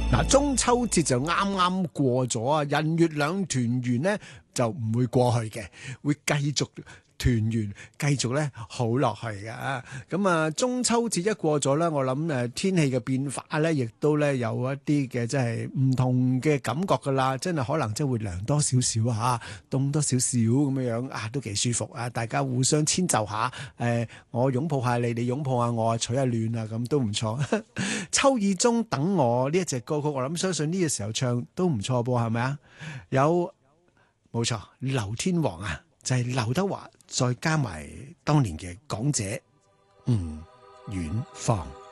嗱，中秋節就啱啱過咗啊，人月兩團圓咧就唔會過去嘅，會繼續團圓，繼續咧好落去嘅。咁啊，中秋節一過咗咧，我諗天氣嘅變化咧，亦都咧有一啲嘅即係唔同嘅感覺噶啦，真係可能即係會涼多少少嚇，凍多少少咁樣啊，都幾舒服啊！大家互相遷就下，我擁抱下你，你擁抱下我啊，取下暖啊，咁都唔錯。秋意中等我呢一隻歌曲，我諗相信呢個時候唱都唔錯噃，係咪啊？有冇錯？劉天王啊，就係劉德華再加埋當年嘅港姐遠方。